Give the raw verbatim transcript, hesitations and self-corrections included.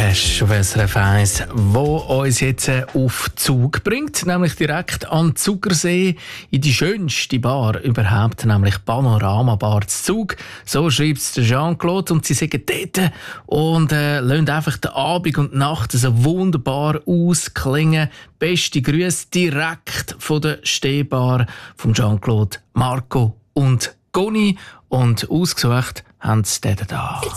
Flash auf S R F eins, wo uns jetzt auf Zug bringt, nämlich direkt an den Zugersee, in die schönste Bar überhaupt, nämlich Panorama Bar Zug. So schreibt es Jean-Claude und sie sagen dort und äh, lassen einfach den Abend und die Nacht so wunderbar ausklingen. Beste Grüße direkt von der Stehbar von Jean-Claude, Marco und Goni, und ausgesucht haben sie den da.